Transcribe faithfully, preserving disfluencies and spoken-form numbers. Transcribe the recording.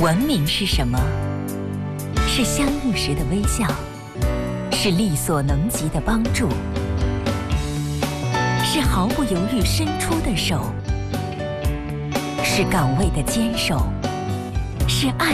文明是什么？是相遇时的微笑，是力所能及的帮助，是毫不犹豫伸出的手，是岗位的坚守，是爱